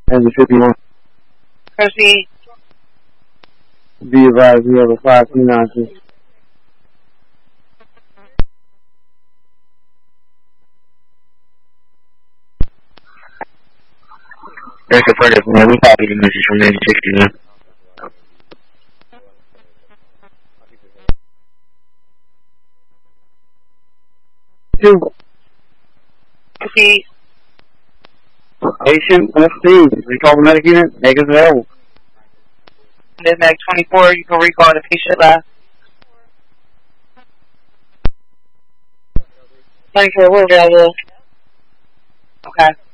As a 51. Proceed. Be advised, we have a 529. That's the first one. We probably the message from 9060, man. Two. Proceed. Patient, let's see. Recall the medic unit, negative available. Mid-Mag 24, you can recall the patient last. 94, we're available. Okay.